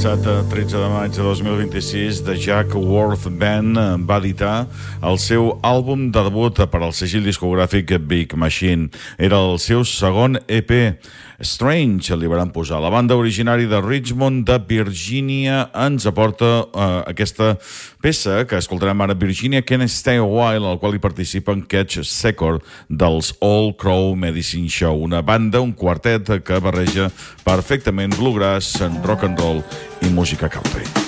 passat 13 de maig de 2026, The Jack Worth Band va editar el seu àlbum de debut per al segell discogràfic Big Machine. Era el seu segon EP. Strange li van posar. La banda originària de Richmond, de Virgínia, ens aporta aquesta peça que escoltarem ara, Virginia Can Stay a While, al qual hi participen Catch Secor dels Old Crow Medicine Show, una banda, un quartet que barreja perfectament bluegrass, rock and roll i música country.